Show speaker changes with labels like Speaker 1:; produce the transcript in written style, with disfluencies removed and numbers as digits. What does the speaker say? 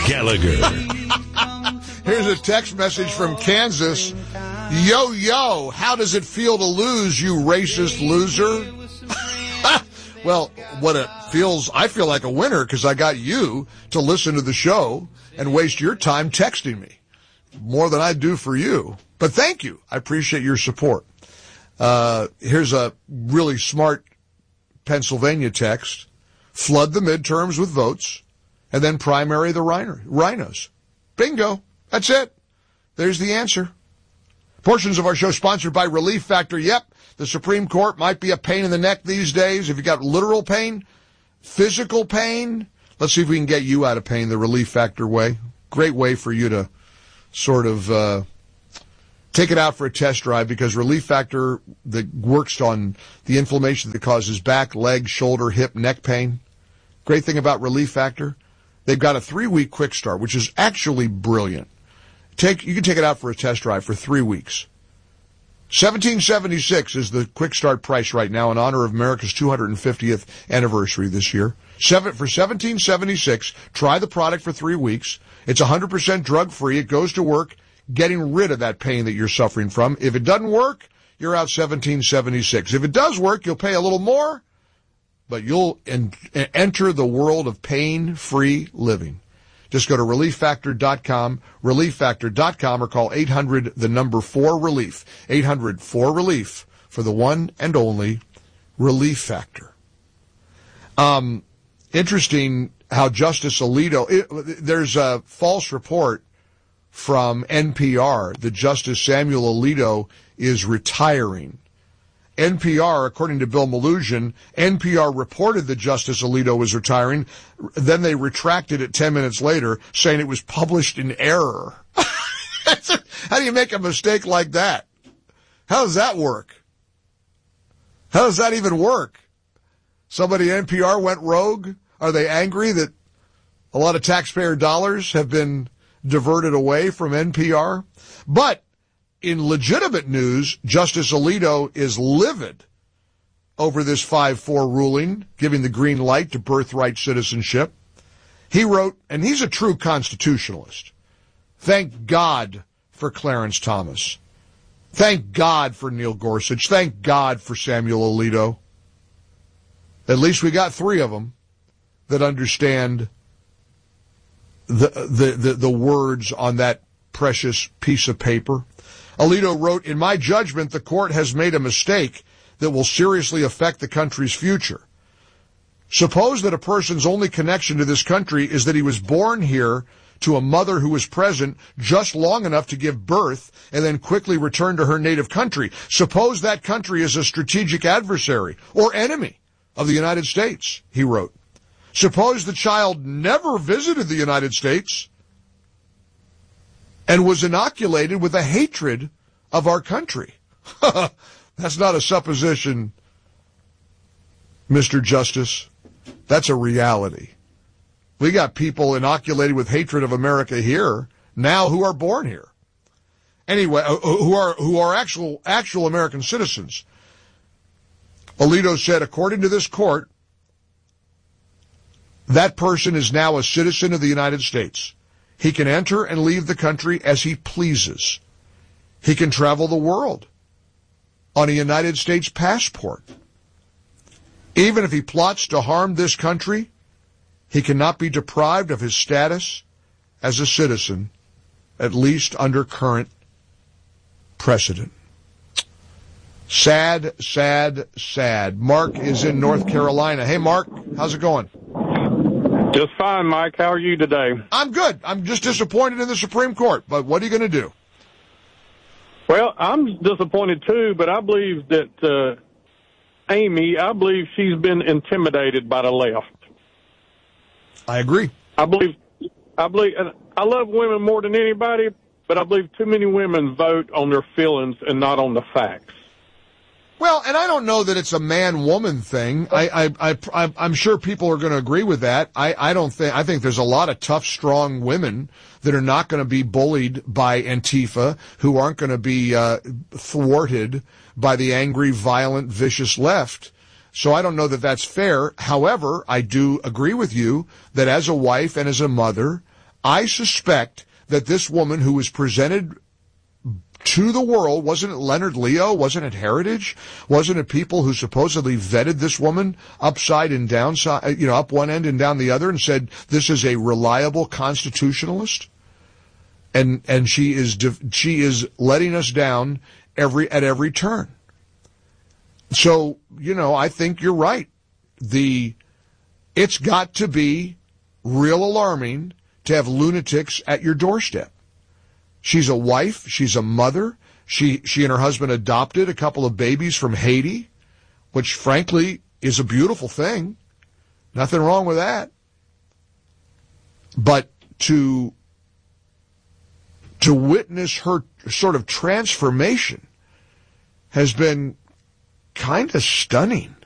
Speaker 1: Gallagher.
Speaker 2: Here's a text message from Kansas. Yo, how does it feel to lose, you racist loser? Well, I feel like a winner because I got you to listen to the show and waste your time texting me. More than I do for you. But thank you. I appreciate your support. Here's a really smart Pennsylvania text. Flood the midterms with votes and then primary the rhinos. Bingo. That's it. There's the answer. Portions of our show sponsored by Relief Factor. Yep, the Supreme Court might be a pain in the neck these days. If you got literal pain, physical pain, let's see if we can get you out of pain the Relief Factor way. Great way for you to sort of take it out for a test drive, because Relief Factor that works on the inflammation that causes back, leg, shoulder, hip, neck pain. Great thing about Relief Factor, they've got a 3-week quick start, which is actually brilliant. You can take it out for a test drive for 3 weeks. $17.76 is the quick start price right now in honor of America's 250th anniversary this year. For $17.76, try the product for 3 weeks. It's 100% drug-free. It goes to work getting rid of that pain that you're suffering from. If it doesn't work, you're out $17.76. If it does work, you'll pay a little more, but you'll enter the world of pain-free living. Just go to ReliefFactor.com, ReliefFactor.com, or call 800-4-RELIEF, 800-4-RELIEF for the one and only Relief Factor. Interesting how Justice Alito, there's a false report from NPR that Justice Samuel Alito is retiring. NPR, according to Bill Malugin, NPR reported that Justice Alito was retiring. Then they retracted it 10 minutes later, saying it was published in error. How do you make a mistake like that? How does that work? How does that even work? Somebody at NPR went rogue? Are they angry that a lot of taxpayer dollars have been diverted away from NPR? But in legitimate news, Justice Alito is livid over this 5-4 ruling, giving the green light to birthright citizenship. He wrote, and he's a true constitutionalist, "Thank God for Clarence Thomas. Thank God for Neil Gorsuch. Thank God for Samuel Alito. At least we got 3 of them that understand the words on that precious piece of paper." Alito wrote, "In my judgment, the court has made a mistake that will seriously affect the country's future. Suppose that a person's only connection to this country is that he was born here to a mother who was present just long enough to give birth and then quickly return to her native country. Suppose that country is a strategic adversary or enemy of the United States," he wrote. "Suppose the child never visited the United States and was inoculated with a hatred of our country." That's not a supposition, Mr. Justice. That's a reality. We got people inoculated with hatred of America here now who are born here. Anyway, who are actual American citizens. Alito said, according to this court, that person is now a citizen of the United States. He can enter and leave the country as he pleases. He can travel the world on a United States passport. Even if he plots to harm this country, he cannot be deprived of his status as a citizen, at least under current precedent. Sad, sad, sad. Mark is in North Carolina. Hey, Mark, how's it going?
Speaker 3: Just fine, Mike. How are you today?
Speaker 2: I'm good. I'm just disappointed in the Supreme Court, but what are you going to do?
Speaker 3: Well, I'm disappointed too, but I believe that Amy, I believe she's been intimidated by the left.
Speaker 2: I agree.
Speaker 3: I believe, and I love women more than anybody, but I believe too many women vote on their feelings and not on the facts.
Speaker 2: Well, and I don't know that it's a man-woman thing. I'm sure people are going to agree with that. I think there's a lot of tough, strong women that are not going to be bullied by Antifa, who aren't going to be thwarted by the angry, violent, vicious left. So I don't know that that's fair. However, I do agree with you that as a wife and as a mother, I suspect that this woman who was presented to the world, wasn't it Leonard Leo? Wasn't it Heritage? Wasn't it people who supposedly vetted this woman upside and downside, up one end and down the other and said, this is a reliable constitutionalist? And she is letting us down at every turn. So, I think you're right. It's got to be real alarming to have lunatics at your doorstep. She's a wife. She's a mother. She and her husband adopted a couple of babies from Haiti, which frankly is a beautiful thing. Nothing wrong with that. But to witness her sort of transformation has been kind of stunning.